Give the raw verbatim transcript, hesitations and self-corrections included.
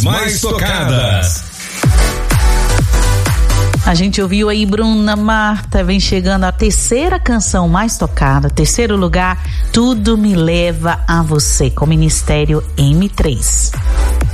mais tocadas. A gente ouviu aí Bruna Marta, vem chegando a terceira canção mais tocada, terceiro lugar, Tudo Me Leva a Você, com o Ministério M três.